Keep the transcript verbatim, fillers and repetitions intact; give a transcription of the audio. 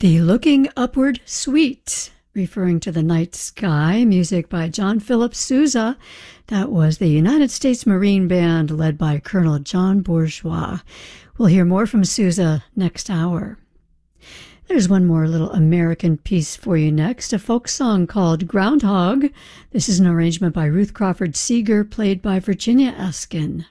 The Looking Upward Suite, referring to the night sky, music by John Philip Sousa. That was the United States Marine Band led by Colonel John Bourgeois. We'll hear more from Sousa next hour. There's one more little American piece for you next, a folk song called Groundhog. This is an arrangement by Ruth Crawford Seeger, played by Virginia Eskin.